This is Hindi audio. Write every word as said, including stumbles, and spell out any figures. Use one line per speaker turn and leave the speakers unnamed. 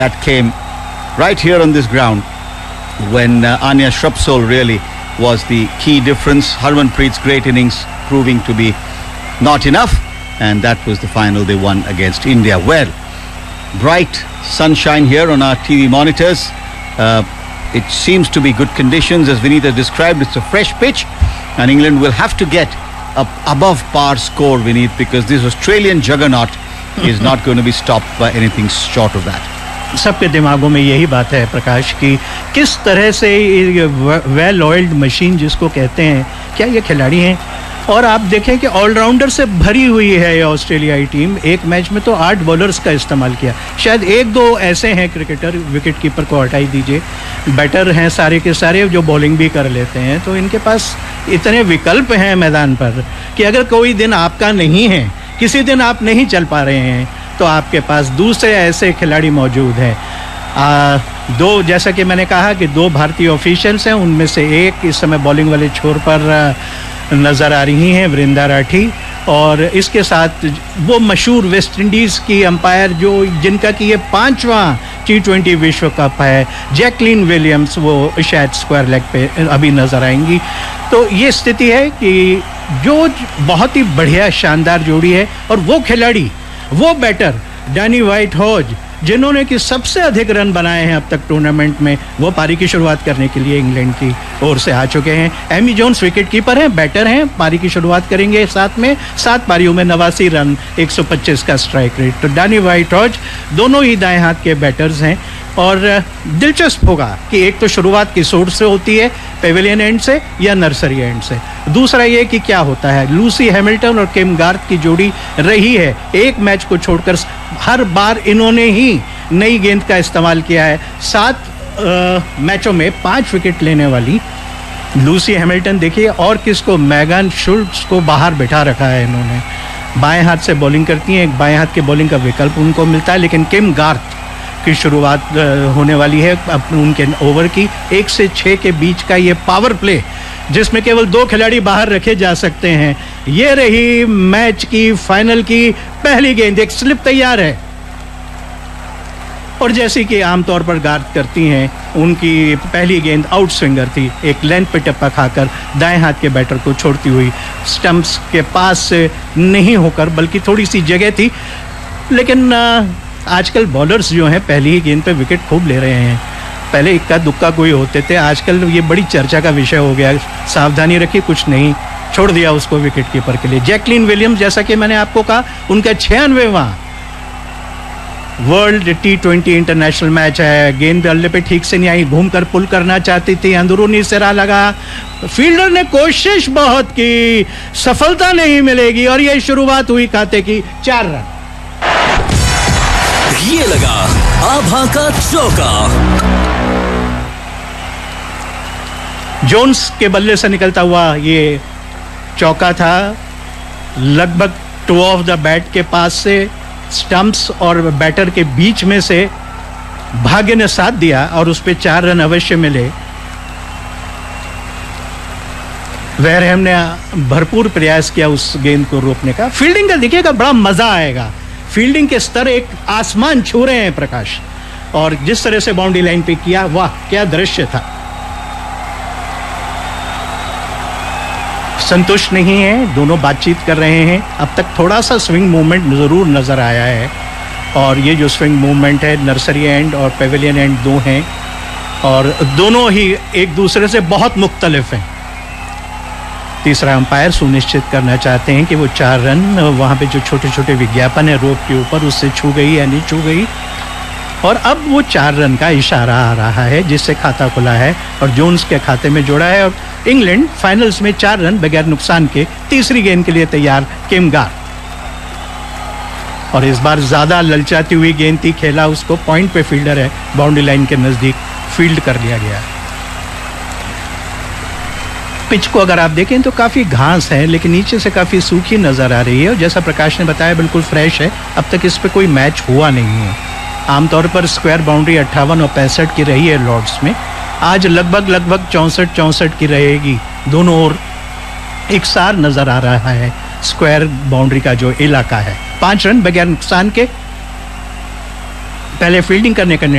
that came right here on this ground when uh, Anya Shrubsole really was the key difference. Harmanpreet's great innings proving to be not enough, and that was the final they won against India. Well, bright sunshine here on our T V monitors. Uh, it seems to be good conditions, as Vineet described. It's a fresh pitch, and England will have to get a above par score, Vineet, because this Australian juggernaut is not going to be stopped by anything short of that.
सबके दिमागों में यही बात है प्रकाश की किस तरह से वेल ऑयल्ड मशीन जिसको कहते हैं, क्या ये खिलाड़ी हैं? और आप देखें कि ऑलराउंडर से भरी हुई है ये ऑस्ट्रेलियाई टीम. एक मैच में तो आठ बॉलर्स का इस्तेमाल किया. शायद एक दो ऐसे हैं क्रिकेटर, विकेट कीपर को हटाई दीजिए, बैटर हैं सारे के सारे जो बॉलिंग भी कर लेते हैं. तो इनके पास इतने विकल्प हैं मैदान पर कि अगर कोई दिन आपका नहीं है, किसी दिन आप नहीं चल पा रहे हैं, तो आपके पास दूसरे ऐसे खिलाड़ी मौजूद हैं. आ, दो, जैसा कि मैंने कहा कि दो भारतीय ऑफिशियल्स हैं, उनमें से एक इस समय बॉलिंग वाले छोर पर नज़र आ रही हैं, वृंदा राठी, और इसके साथ वो मशहूर वेस्ट इंडीज़ की अंपायर जो जिनका कि ये पांचवा टी ट्वेंटी विश्व कप है, जैकलीन विलियम्स, वो शायद स्क्वायर लेग पे अभी नज़र आएंगी. तो ये स्थिति है कि जो बहुत ही बढ़िया शानदार जोड़ी है, और वो खिलाड़ी, वो बैटर डैनी वाइट हॉज, जिन्होंने कि सबसे अधिक रन बनाए हैं अब तक टूर्नामेंट में, वो पारी की शुरुआत करने के लिए इंग्लैंड की ओर से आ चुके हैं. एमी जोन्स विकेट कीपर हैं, बैटर हैं, पारी की शुरुआत करेंगे. साथ में सात पारियों में नवासी रन, एक सौ पच्चीस का स्ट्राइक रेट. तो डैनी वाइट हॉज दोनों ही दाएं हाथ के बैटर्स हैं. और दिलचस्प होगा कि एक तो शुरुआत किस ओर से होती है, पेविलियन एंड से या नर्सरी एंड से. दूसरा ये कि क्या होता है, लूसी हैमिल्टन और किम गार्थ की जोड़ी रही है, एक मैच को छोड़कर हर बार इन्होंने ही नई गेंद का इस्तेमाल किया है. सात मैचों में पांच विकेट लेने वाली लूसी हैमिल्टन देखिए, और किसको, मैगन शुल्ट्ज को बाहर बिठा रखा है इन्होंने. बाएं हाथ से बॉलिंग करती हैं, एक बाएं हाथ के बॉलिंग का विकल्प उनको मिलता है. लेकिन किम गार्थ की शुरुआत होने वाली है उनके ओवर की. एक से छः के बीच का ये पावर प्ले, जिसमें केवल दो खिलाड़ी बाहर रखे जा सकते हैं. ये रही मैच की फाइनल की पहली गेंद. एक स्लिप तैयार है, और जैसे कि आमतौर पर गार्थ करती हैं, उनकी पहली गेंद आउट स्विंगर थी. एक लेंथ पे टप्पा खाकर दाएं हाथ के बैटर को छोड़ती हुई, स्टंप्स के पास से नहीं होकर, बल्कि थोड़ी सी जगह थी. लेकिन आजकल बॉलर्स जो हैं पहली ही गेंद पे विकेट खूब ले रहे हैं. पहले इक्का दुक्का कोई होते थे, आजकल ये बड़ी चर्चा का विषय हो गया. सावधानी रखिए, कुछ नहीं, छोड़ दिया उसको विकेट कीपर के लिए. जैकलीन विलियम्स, जैसा कि मैंने आपको कहा, उनका छियानवेवां world T twenty international match है. गेंद बल्ले पे ठीक से नहीं आई, घूमकर पुल करना चाहती थी, अंदरूनी सिरा लगा, फील्डर ने कोशिश बहुत की, सफलता नहीं मिलेगी, और ये शुरुआत हुई खाते की चार रन.
ये लगा आभा का चौका.
जोन्स के बल्ले से निकलता हुआ ये चौका था, लगभग टू ऑफ द बैट के पास से, स्टंप्स और बैटर के बीच में से भाग्य ने साथ दिया और उस पे चार रन अवश्य मिले. वेरहम ने भरपूर प्रयास किया उस गेंद को रोकने का. फील्डिंग का देखिएगा, बड़ा मजा आएगा. फील्डिंग के स्तर एक आसमान छू रहे हैं प्रकाश, और जिस तरह से बाउंड्री लाइन पे किया, वाह क्या दृश्य था. संतुष्ट नहीं है, दोनों बातचीत कर रहे हैं. अब तक थोड़ा सा स्विंग मूवमेंट जरूर नजर आया है, और ये जो स्विंग मूवमेंट है, नर्सरी एंड और पेविलियन एंड दो हैं, और दोनों ही एक दूसरे से बहुत मुख्तलिफ हैं. तीसरा अंपायर सुनिश्चित करना चाहते हैं कि वो चार रन, वहाँ पे जो छोटे छोटे विज्ञापन है रोप के ऊपर, उससे छू गई या नहीं छू गई. और अब वो चार रन का इशारा आ रहा है, जिससे खाता खुला है और जोन्स के खाते में जोड़ा है. और इंग्लैंड फाइनल्स में चार रन बगैर नुकसान के तीसरी गेंद के लिए तैयार किम गार्थ. और इस बार ज्यादा ललचाती हुई गेंद थी, खेला उसको, पॉइंट पे फील्डर है, बाउंड्री लाइन के नजदीक फील्ड कर लिया गया. पिच को अगर आप देखें तो काफ़ी घास है, लेकिन नीचे से काफ़ी सूखी नज़र आ रही है. और जैसा प्रकाश ने बताया, बिल्कुल फ्रेश है. अब तक इस पे कोई मैच हुआ नहीं है. आमतौर पर स्क्वायर बाउंड्री अट्ठावन और पैंसठ की रही है लॉर्ड्स में. आज लगभग लगभग चौंसठ चौंसठ की रहेगी. दोनों ओर एकसार नज़र आ रहा है स्क्वायर बाउंड्री का जो इलाका है. पाँच रन बगैर नुकसान के पहले फील्डिंग करने का